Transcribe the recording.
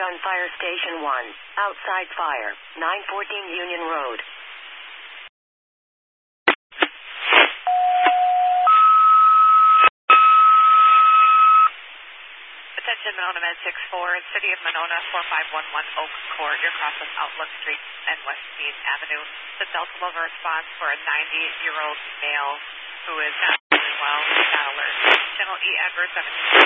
on Fire Station 1. Outside fire. 914 Union Road. Attention Monona Med 6-4, City of Monona 4511 Oak Court. You're crossing Outlook Street and West Mead Avenue. The Delta Lover response for a 90-year-old male who is not doing well, not alert. Channel E Edwards on